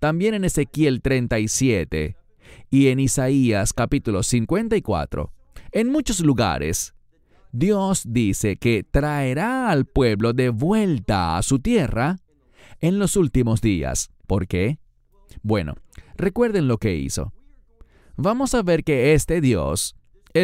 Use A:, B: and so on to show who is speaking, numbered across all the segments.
A: también en Ezequiel 37 y en Isaías capítulo 54. En muchos lugares, Dios dice que traerá al pueblo de vuelta a su tierra en los últimos días. ¿Por qué? Bueno, recuerden lo que hizo. Vamos a ver que este Dios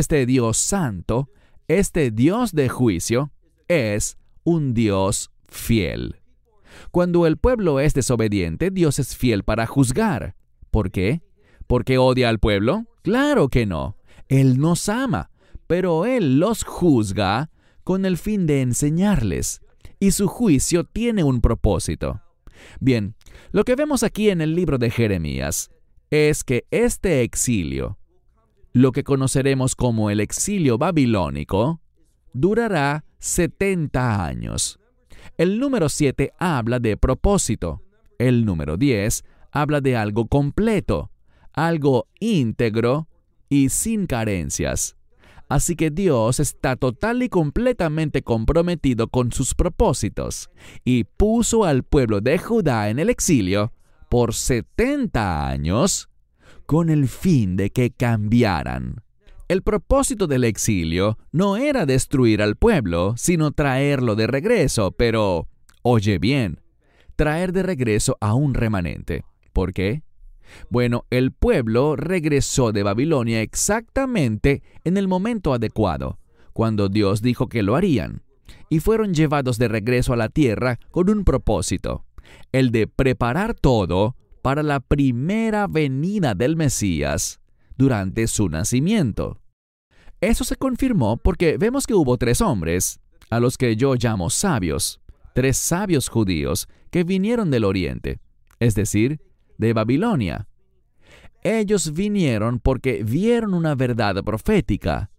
A: santo, este Dios de juicio, es un Dios fiel. Cuando el pueblo es desobediente, Dios es fiel para juzgar. ¿Por qué? ¿Porque odia al pueblo? Claro que no. Él nos ama, pero Él los juzga con el fin de enseñarles. Y su juicio tiene un propósito. Bien, lo que vemos aquí en el libro de Jeremías es que este exilio, lo que conoceremos como el exilio babilónico, durará 70 años. El número 7 habla de propósito. El número 10 habla de algo completo, algo íntegro y sin carencias. Así que Dios está total y completamente comprometido con sus propósitos y puso al pueblo de Judá en el exilio por 70 años con el fin de que cambiaran. El propósito del exilio no era destruir al pueblo, sino traerlo de regreso, pero, oye bien, traer de regreso a un remanente. ¿Por qué? Bueno, el pueblo regresó de Babilonia exactamente en el momento adecuado, cuando Dios dijo que lo harían, y fueron llevados de regreso a la tierra con un propósito, el de preparar todo para la primera venida del Mesías durante su nacimiento. Eso se confirmó porque vemos que hubo 3 hombres, a los que yo llamo sabios, 3 sabios judíos que vinieron del oriente, es decir, de Babilonia. Ellos vinieron porque vieron una verdad profética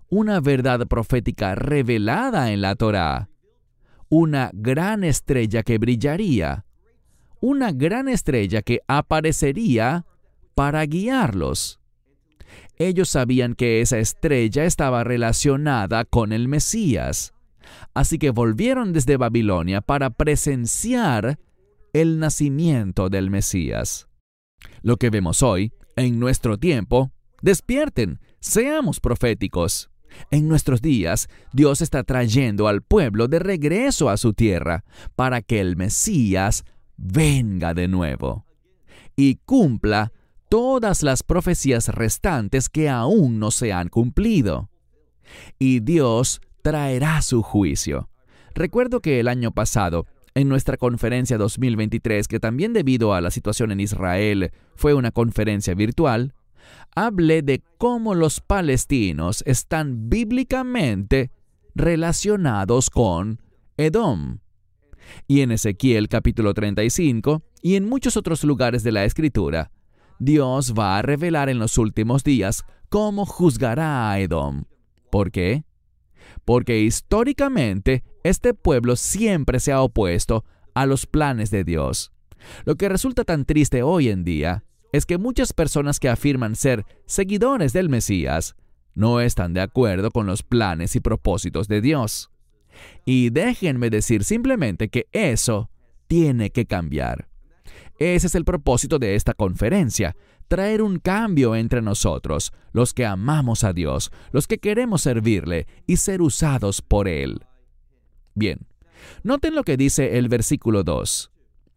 A: revelada en la Torá, una gran estrella que brillaría, una gran estrella que aparecería para guiarlos. Ellos sabían que esa estrella estaba relacionada con el Mesías, así que volvieron desde Babilonia para presenciar el nacimiento del Mesías. Lo que vemos hoy, en nuestro tiempo, despierten, seamos proféticos. En nuestros días, Dios está trayendo al pueblo de regreso a su tierra para que el Mesías venga de nuevo y cumpla todas las profecías restantes que aún no se han cumplido. Y Dios traerá su juicio. Recuerdo que el año pasado, en nuestra conferencia 2023, que también debido a la situación en Israel fue una conferencia virtual, hablé de cómo los palestinos están bíblicamente relacionados con Edom. Y en Ezequiel capítulo 35 y en muchos otros lugares de la Escritura, Dios va a revelar en los últimos días cómo juzgará a Edom. ¿Por qué? Porque históricamente este pueblo siempre se ha opuesto a los planes de Dios. Lo que resulta tan triste hoy en día es que muchas personas que afirman ser seguidores del Mesías no están de acuerdo con los planes y propósitos de Dios. Y déjenme decir simplemente que eso tiene que cambiar. Ese es el propósito de esta conferencia, traer un cambio entre nosotros, los que amamos a Dios, los que queremos servirle y ser usados por Él. Bien, noten lo que dice el versículo 2.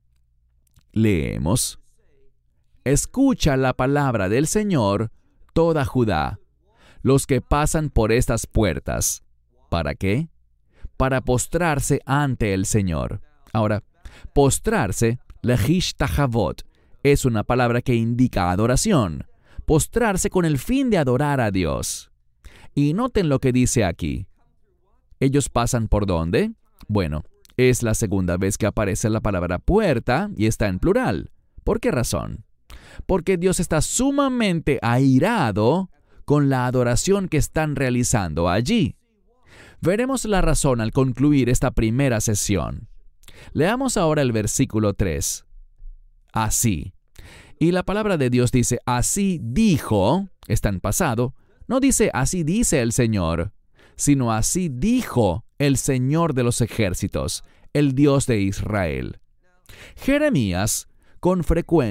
A: Leemos: Escucha la palabra del Señor, toda Judá, los que pasan por estas puertas. ¿Para qué? Para postrarse ante el Señor. Ahora, postrarse, lehish tahavot, es una palabra que indica adoración, postrarse con el fin de adorar a Dios. Y noten lo que dice aquí. ¿Ellos pasan por dónde? Bueno, es la segunda vez que aparece la palabra puerta y está en plural. ¿Por qué razón? Porque Dios está sumamente airado con la adoración que están realizando allí. Veremos la razón al concluir esta primera sesión. Leamos ahora el versículo 3. Así. Y la palabra de Dios dice, así dijo, está en pasado, no dice así dice el Señor, sino así dijo el Señor de los ejércitos, el Dios de Israel. Jeremías, con frecuencia,